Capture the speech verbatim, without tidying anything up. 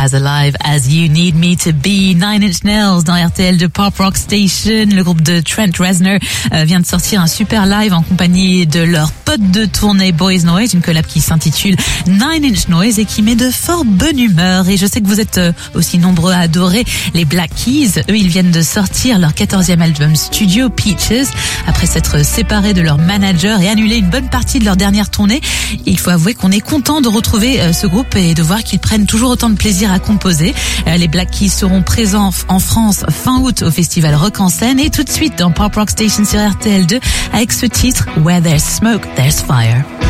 As Alive As You Need Me To Be. Nine Inch Nails dans R T L de Pop Rock Station. Le groupe de Trent Reznor euh, vient de sortir un super live en compagnie de leur pote de tournée Boys Noise, une collab qui s'intitule Nine Inch Noise et qui met de fort bonne humeur. Et je sais que vous êtes euh, aussi nombreux à adorer les Black Keys. Eux, ils viennent de sortir leur quatorzième album studio Peaches après s'être séparés de leur manager et annuler une bonne partie de leur dernière tournée. Il faut avouer qu'on est content de retrouver euh, ce groupe et de voir qu'ils prennent toujours autant de plaisir à composer. Euh, les Black Keys seront présents en France fin août au festival Rock en Seine et tout de suite dans Pop Rock Station sur R T L deux avec ce titre Where There's Smoke, There's Fire.